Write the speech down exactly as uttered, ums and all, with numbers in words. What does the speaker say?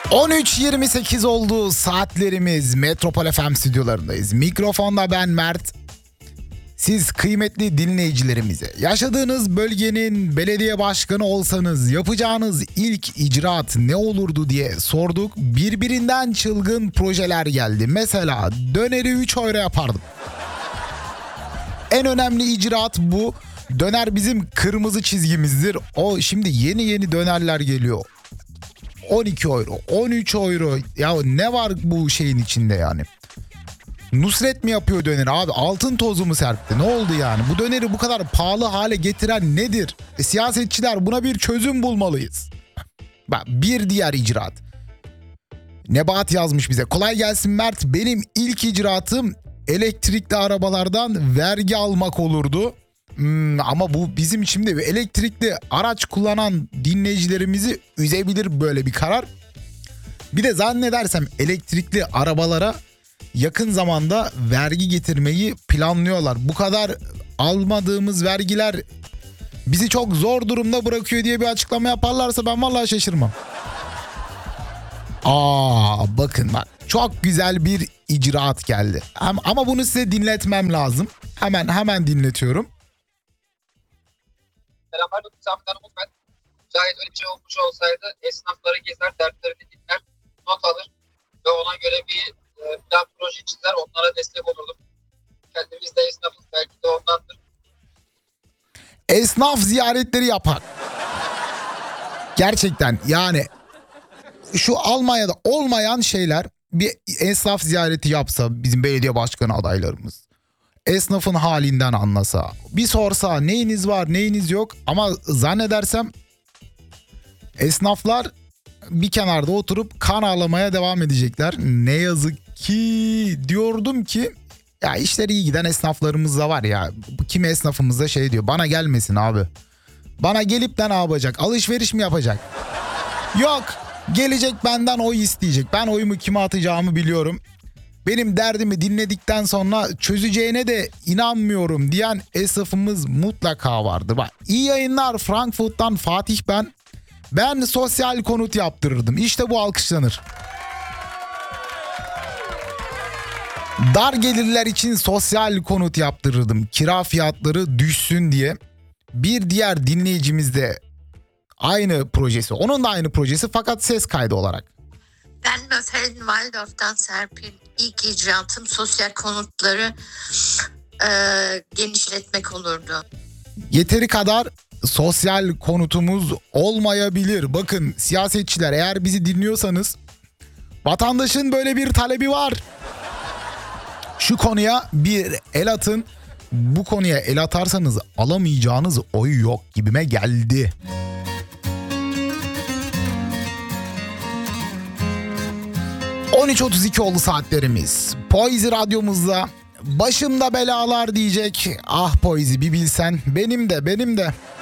on üç yirmi sekiz oldu saatlerimiz. Metropol F M stüdyolarındayız. Mikrofonda ben Mert. Siz kıymetli dinleyicilerimize yaşadığınız bölgenin belediye başkanı olsanız yapacağınız ilk icraat ne olurdu diye sorduk. Birbirinden çılgın projeler geldi. Mesela döneri üç euro yapardım. En önemli icraat bu. Döner bizim kırmızı çizgimizdir. O şimdi yeni yeni dönerler geliyor. on iki euro, on üç euro. Ya ne var bu şeyin içinde yani? Nusret mi yapıyor döneri abi? Altın tozu mu serpti? Ne oldu yani? Bu döneri bu kadar pahalı hale getiren nedir? E, siyasetçiler buna bir çözüm bulmalıyız. Bak bir diğer icraat. Nebahat yazmış bize. Kolay gelsin Mert. Benim ilk icraatım elektrikli arabalardan vergi almak olurdu. Hmm, ama bu bizim şimdi elektrikli araç kullanan dinleyicilerimizi üzebilir böyle bir karar. Bir de zannedersem elektrikli arabalara yakın zamanda vergi getirmeyi planlıyorlar. Bu kadar almadığımız vergiler bizi çok zor durumda bırakıyor diye bir açıklama yaparlarsa ben vallahi şaşırmam. Aa bakın bak çok güzel bir icraat geldi. Ama bunu size dinletmem lazım. Hemen hemen dinletiyorum. Selamlar Doktor Sami Hanım'ın ben. Şayet öyle bir şey olmuş olsaydı esnafları gezer, dertlerini dinler, not alır ve ona göre bir e, plan proje çizer, onlara destek olurdum. Kendimiz de esnafız, belki de ondandır. Esnaf ziyaretleri yapar. Gerçekten yani şu Almanya'da olmayan şeyler bir esnaf ziyareti yapsa bizim belediye başkanı adaylarımız. Esnafın halinden anlasa, bir sorsa neyiniz var neyiniz yok, ama zannedersem esnaflar bir kenarda oturup kan ağlamaya devam edecekler. Ne yazık ki diyordum ki ya işleri iyi giden esnaflarımız da var ya. Kimi esnafımız da şey diyor, bana gelmesin abi. Bana gelip de ne yapacak? Alışveriş mi yapacak? Yok, gelecek benden oy isteyecek. Ben oyumu kime atacağımı biliyorum. Benim derdimi dinledikten sonra çözeceğine de inanmıyorum diyen esnafımız mutlaka vardır. Bak, iyi yayınlar Frankfurt'tan Fatih ben. Ben sosyal konut yaptırırdım. İşte bu alkışlanır. Dar gelirler için sosyal konut yaptırırdım. Kira fiyatları düşsün diye. Bir diğer dinleyicimiz de aynı projesi. Onun da aynı projesi fakat ses kaydı olarak. Ben Möferin Waldorf'tan Serpil. İlk icraatım sosyal konutları e, genişletmek olurdu. Yeteri kadar sosyal konutumuz olmayabilir. Bakın siyasetçiler, eğer bizi dinliyorsanız vatandaşın böyle bir talebi var. Şu konuya bir el atın. Bu konuya el atarsanız alamayacağınız oy yok gibime geldi. on üç otuz iki oldu saatlerimiz. Poizi radyomuzda başımda belalar diyecek. Ah Poizi bir bilsen, benim de benim de.